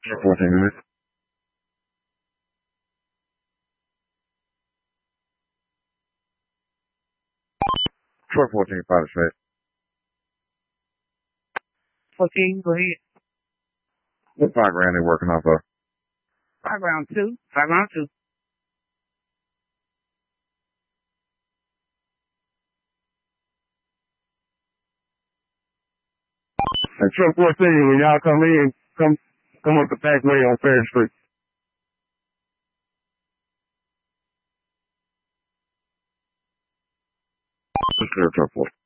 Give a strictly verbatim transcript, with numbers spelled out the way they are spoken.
Truck fourteen minutes. Truck fourteen, five to fourteen, go ahead. What five grand they working off of? Five round two. Five round two. And truck fourteen, when y'all come in, come come up the back way on Fair Street. Let's clear truck fourteen.